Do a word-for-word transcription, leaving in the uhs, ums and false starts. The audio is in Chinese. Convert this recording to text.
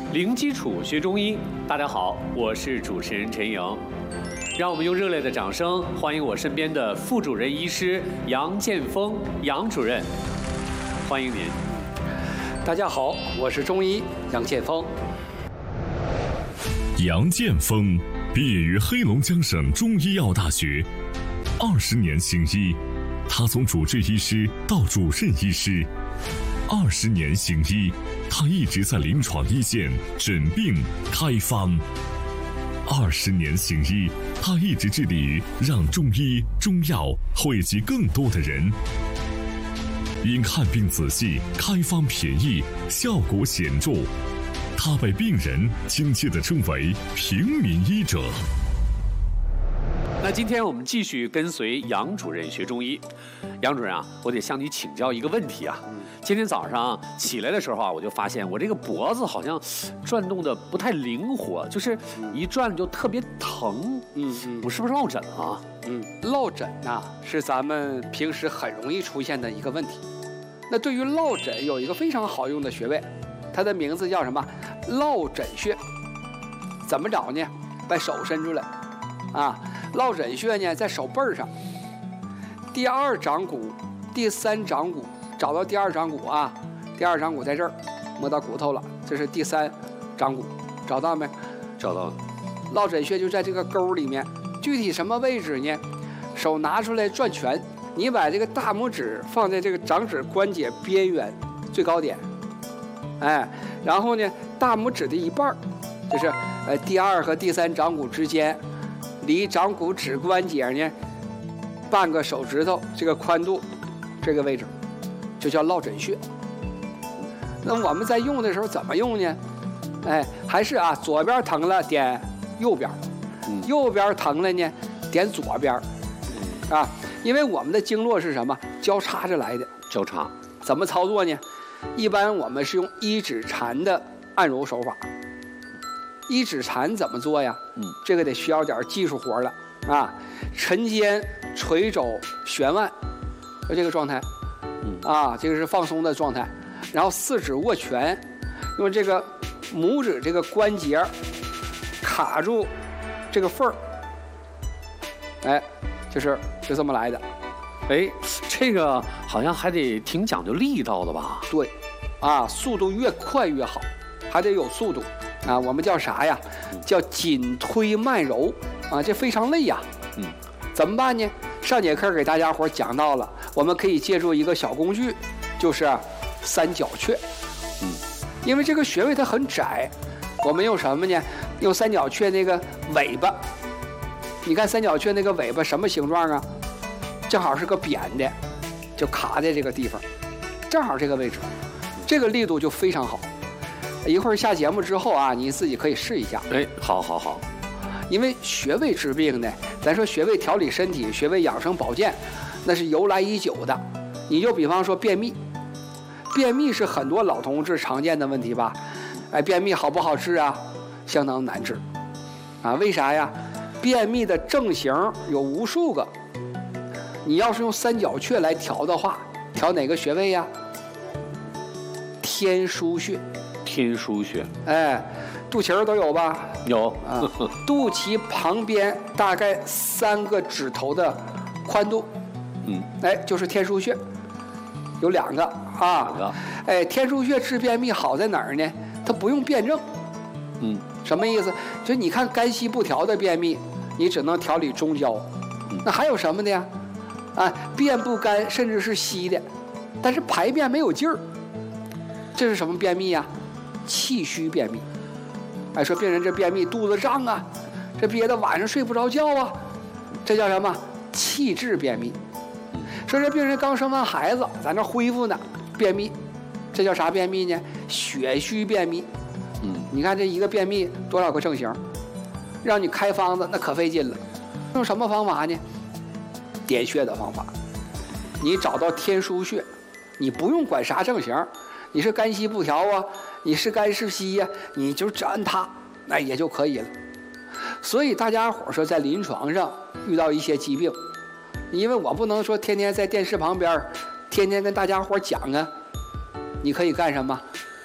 零基础学中医，大家好，我是主持人陈莹。让我们用热烈的掌声欢迎我身边的副主任医师杨建峰杨主任，欢迎您。 大家好，我是中医杨建峰。 杨建峰毕业于黑龙江省中医药大学，二十年行医，他从主治医师到主任医师，二十年行医，他一直在临床一线诊病开方。二十年行医，他一直致力于让中医中药惠及更多的人。因看病仔细，开方便宜，效果显著，他被病人亲切地称为平民医者。 那今天我们继续跟随杨主任学中医。杨主任啊，我得向你请教一个问题啊。今天早上起来的时候啊，我就发现我这个脖子好像转动的不太灵活，就是一转就特别疼。嗯嗯，我是不是落枕啊？ 嗯，落枕呐、啊、是咱们平时很容易出现的一个问题。那对于落枕有一个非常好用的穴位，它的名字叫什么？落枕穴。怎么找呢？把手伸出来，啊，落枕穴呢在手背上，第二掌骨、第三掌骨，找到第二掌骨啊，第二掌骨在这儿，摸到骨头了，这是第三掌骨，找到没？ 找到了。 落枕穴就在这个沟里面，具体什么位置呢？手拿出来转拳，你把这个大拇指放在这个掌指关节边缘最高点，哎，然后呢，大拇指的一半，就是呃第二和第三掌骨之间，离掌骨指关节呢半个手指头这个宽度，这个位置就叫落枕穴。那我们在用的时候怎么用呢？哎，还是啊，左边疼了点右边，右边疼了呢点左边，啊，因为我们的经络是什么？交叉着来的。 交叉怎么操作呢？一般我们是用一指禅的按揉手法。一指禅怎么做呀？嗯，这个得需要点技术活了啊。沉肩垂肘悬腕，就这个状态，嗯啊，这个是放松的状态。然后四指握拳，用这个拇指这个关节卡住这个缝儿，哎，就是就这么来的。 哎，这个好像还得挺讲究力道的吧？ 对，啊，速度越快越好，还得有速度啊。我们叫啥呀？叫紧推慢揉啊，这非常累呀。嗯，怎么办呢？上节课给大家伙讲到了，我们可以借助一个小工具，就是三角雀。嗯，因为这个穴位它很窄，我们用什么呢？用三角雀那个尾巴。你看三角雀那个尾巴什么形状啊？正好是个扁的，就卡在这个地方，正好这个位置，这个力度就非常好。一会儿下节目之后啊，你自己可以试一下。 哎，好好好。 因为穴位治病呢，咱说穴位调理身体、穴位养生保健，那是由来已久的。你就比方说便秘，便秘是很多老同志常见的问题吧？哎，便秘好不好治啊？相当难治啊！为啥呀？便秘的症型有无数个。你要是用三角雀来调的话，调哪个穴位呀？天枢穴。 天枢穴， 哎，肚脐儿都有吧？ 有啊，肚脐旁边大概三个指头的宽度，嗯，哎，就是天枢穴，有两个啊， 两个， 哎，天枢穴治便秘好在哪儿呢？它不用辩证，嗯，什么意思？就你看肝息不调的便秘，你只能调理中焦，嗯、那还有什么的呀？啊，便不干甚至是稀的，但是排便没有劲儿，这是什么便秘呀？气虚便秘。哎，说病人这便秘肚子胀啊，这憋得晚上睡不着觉啊，这叫什么？气滞便秘。说这病人刚生完孩子，在那恢复呢，便秘，这叫啥便秘呢？血虚便秘。嗯，你看这一个便秘多少个症型，让你开方子那可费劲了。用什么方法呢？点穴的方法。你找到天枢穴，你不用管啥症型，你是肝息不调啊，你是肝是稀呀、啊，你就只按它，那也就可以了。所以大家伙说在临床上遇到一些疾病，因为我不能说天天在电视旁边天天跟大家伙讲啊，你可以干什么？